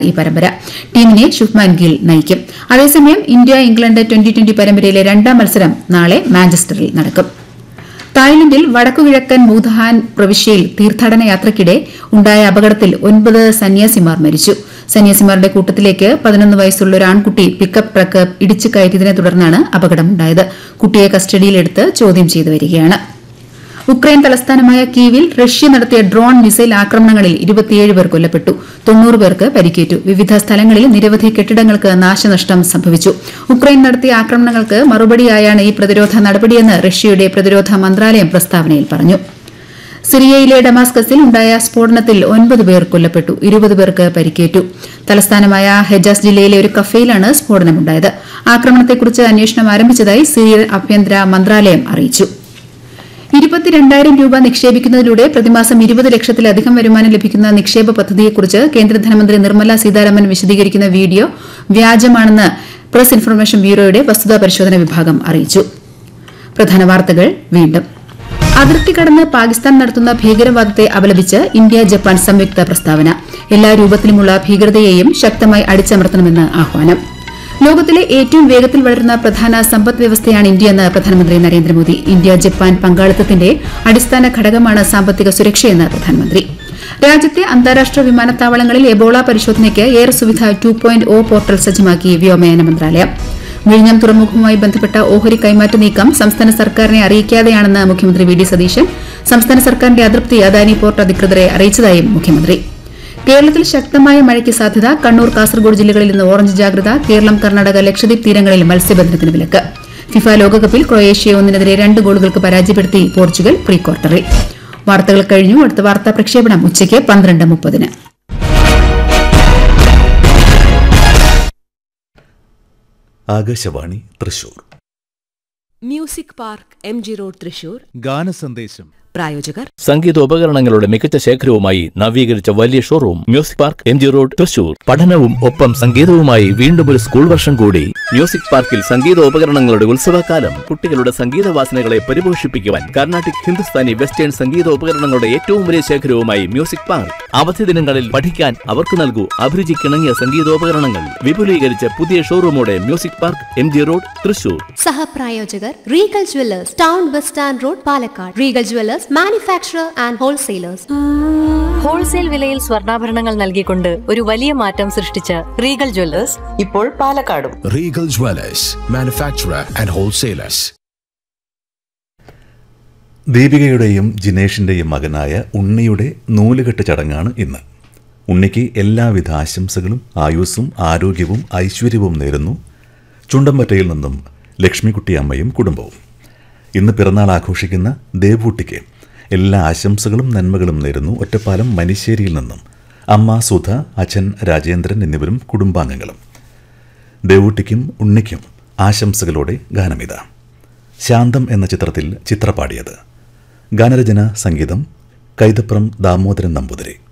ഈ പരമ്പര. ടീമിനെ ശുഭ്മാൻ ഗിൽ നയിക്കും. അതേസമയം ഇന്ത്യ ഇംഗ്ലണ്ട് T20 പരമ്പരയിലെ രണ്ടാം മത്സരം നാളെ മാഞ്ചസ്റ്ററിൽ നടക്കും. തായ്ലൻഡിൽ വടക്കുകിഴക്കൻ ബൂധാൻ പ്രവിശ്യയിൽ തീർത്ഥാടന യാത്രയ്ക്കിടെ ഉണ്ടായ അപകടത്തിൽ 9 സന്യാസിമാർ മരിച്ചു. സന്യാസിമാരുടെ കൂട്ടത്തിലേക്ക് 11 വയസ്സുള്ള ഒരു ആൺകുട്ടി പിക്കപ്പ് ട്രക്ക് ഇടിച്ചു കയറ്റിയതിനെ തുടർന്നാണ് അപകടമുണ്ടായത്. കുട്ടിയെ കസ്റ്റഡിയിലെടുത്ത് ചോദ്യം ചെയ്തു വരികയാണ്. ഉക്രൈൻ തലസ്ഥാനമായ കീവിൽ റഷ്യ നടത്തിയ ഡ്രോൺ മിസൈൽ ആക്രമണങ്ങളിൽ 27 പേർ കൊല്ലപ്പെട്ടു. 90 പേർക്ക് പരിക്കേറ്റു. വിവിധ സ്ഥലങ്ങളിൽ നിരവധി കെട്ടിടങ്ങൾക്ക് നാശനഷ്ടം സംഭവിച്ചു. ഉക്രൈൻ നടത്തിയ ആക്രമണങ്ങൾക്ക് മറുപടിയായാണ് ഈ പ്രതിരോധ നടപടിയെന്ന് റഷ്യയുടെ പ്രതിരോധ മന്ത്രാലയം പ്രസ്താവനയിൽ പറഞ്ഞു. സിറിയയിലെ ഡമാസ്കസിൽ ഉണ്ടായ സ്ഫോടനത്തിൽ 9 പേർ കൊല്ലപ്പെട്ടു. 20 പേർക്ക് പരിക്കേറ്റു. തലസ്ഥാനമായ ഹെജാസ് ജില്ലയിലെ ഒരു കഫേയിലാണ് സ്ഫോടനമുണ്ടായത്. ആക്രമണത്തെക്കുറിച്ച് അന്വേഷണം ആരംഭിച്ചതായി സിറിയൻ ആഭ്യന്തര മന്ത്രാലയം അറിയിച്ചു. 22,000 രൂപ നിക്ഷേപിക്കുന്നതിലൂടെ പ്രതിമാസം 20 ലക്ഷത്തിലധികം വരുമാനം ലഭിക്കുന്ന നിക്ഷേപ പദ്ധതിയെക്കുറിച്ച് കേന്ദ്ര ധനമന്ത്രി നിർമ്മല സീതാരാമൻ വിശദീകരിക്കുന്ന വീഡിയോ വ്യാജമാണെന്ന് പ്രസ് ഇൻഫർമേഷൻ ബ്യൂറോയുടെ വസ്തുതാ പരിശോധന വിഭാഗം അറിയിച്ചു. പ്രധാന വാർത്തകൾ വീണ്ടും. അതിർത്തി കടന്ന് പാകിസ്ഥാൻ നടത്തുന്ന ഭീകരവാദത്തെ അപലപിച്ച് ഇന്ത്യ ജപ്പാൻ സംയുക്ത പ്രസ്താവന. എല്ലാ രൂപത്തിലുമുള്ള ഭീകരതയെയും ശക്തമായി അടിച്ചമർത്തണമെന്ന് ആഹ്വാനം. ലോകത്തിലെ ഏറ്റവും വേഗത്തിൽ വളരുന്ന പ്രധാന സമ്പദ് വ്യവസ്ഥയാണ് ഇന്ത്യയെന്ന് പ്രധാനമന്ത്രി നരേന്ദ്രമോദി. ഇന്ത്യ ജപ്പാൻ പങ്കാളിത്തത്തിന്റെ അടിസ്ഥാന ഘടകമാണ് സാമ്പത്തിക സുരക്ഷയെന്ന് പ്രധാനമന്ത്രി. രാജ്യത്തെ അന്താരാഷ്ട്ര വിമാനത്താവളങ്ങളിൽ എബോള പരിശോധനയ്ക്ക് എയർ സുവിധ 2.0 പോർട്ടൽ സജ്ജമാക്കി വ്യോമയാന മന്ത്രാലയം. വിഴിഞ്ഞം തുറമുഖവുമായി ബന്ധപ്പെട്ട ഓഹരി കൈമാറ്റ നീക്കം സംസ്ഥാന സർക്കാരിനെ അറിയിക്കാതെയാണെന്ന് മുഖ്യമന്ത്രി വി ഡി സതീശൻ. സംസ്ഥാന സർക്കാരിന്റെ അതൃപ്തി അദാനി പോർട്ട് അധികൃതരെ അറിയിച്ചതായും മുഖ്യമന്ത്രി. കേരളത്തിൽ ശക്തമായ മഴയ്ക്ക് സാധ്യത. കണ്ണൂർ, കാസർഗോഡ് ജില്ലകളിൽ ഇന്ന് ഓറഞ്ച് ജാഗ്രത. കേരളം, കർണാടക, ലക്ഷദ്വീപ് തീരങ്ങളിൽ മത്സ്യബന്ധനത്തിന് വിലക്ക്. ഫിഫ ലോകകപ്പിൽ ക്രൊയേഷ്യയെ 1-നെതിരെ 2 ഗോളുകൾക്ക് പരാജയപ്പെടുത്തി പോർച്ചുഗൽ പ്രീ ക്വാർട്ടറിൽ. വാർത്തകൾ കഴിഞ്ഞു. അടുത്ത വാർത്താ പ്രക്ഷേപണം ഉച്ചയ്ക്ക് 12:30. Akashvani Thrissur. Music park MG road Thrissur. ഗാനസന്ദേശം. പ്രായോജകർ സംഗീതോപകരണങ്ങളുടെ മികച്ച ശേഖരവുമായി നവീകരിച്ച വലിയ showroom music park MG road Thrissur. പഠനവും ഒപ്പം സംഗീതവുമായി വീണ്ടും ഒരു സ്കൂൾ വർഷം കൂടി. മ്യൂസിക് പാർക്കിൽ സംഗീതോപകരണങ്ങളുടെ ഉത്സവകാലം. കുട്ടികളുടെ സംഗീത വാസനകളെ പരിപോഷിപ്പിക്കുവാൻ കർണാട്ടിക്, ഹിന്ദുസ്ഥാനി, വെസ്റ്റേൺ സംഗീതോപകരണങ്ങളുടെ ഏറ്റവും വലിയ ശേഖരവുമായി മ്യൂസിക് പാർക്ക്. അവധി ദിനങ്ങളിൽ പഠിക്കാൻ അവർക്ക് നൽകൂ അഭിരുചിക്കിണങ്ങിയ സംഗീതോപകരണങ്ങൾ. വിപുലീകരിച്ച പുതിയ ഷോറൂമോടെ music park MG road Thrissur. സഹപ്രായോജകർ Regal jewellers, town bus stand road, Palakkad. Regal jewellers manufacturer and wholesalers. Wholesale വിലയിൽ സ്വർണ്ണാഭരണങ്ങൾ നൽകിക്കൊണ്ട് ഒരു വലിയ മാറ്റം സൃഷ്ടിച്ച റീഗൽ ജുവല്ലേഴ്സ് ഇപ്പോൾ പാലക്കാടും. Regal jewellers, manufacturer and wholesalers. ദീപികയുടെയും ജിനേഷിന്റെയും മകനായ ഉണ്ണിയുടെ നൂലുകെട്ട് ചടങ്ങാണ് ഇന്ന്. ഉണ്ണിക്ക് എല്ലാവിധ ആശംസകളും ആയുസ്സും ആരോഗ്യവും ഐശ്വര്യവും നേരുന്നു ചുണ്ടമ്പറ്റയിൽ നിന്നും ലക്ഷ്മിക്കുട്ടി അമ്മയും കുടുംബവും. ഇന്ന് പിറന്നാൾ ആഘോഷിക്കുന്ന ദേവൂട്ടിക്ക് എല്ലാ ആശംസകളും നന്മകളും നേരുന്നു ഒറ്റപ്പാലം മനിശ്ശേരിയിൽ നിന്നും അമ്മ സുധ, അച്ഛൻ രാജേന്ദ്രൻ എന്നിവരും കുടുംബാംഗങ്ങളും. ദേവൂട്ടിക്കും ഉണ്ണിക്കും ആശംസകളോടെ ഗാനമിത. ശാന്തം എന്ന ചിത്രത്തിൽ ചിത്ര പാടിയത്. ഗാനരചന, സംഗീതം കൈതപ്രം ദാമോദരൻ നമ്പൂതിരി.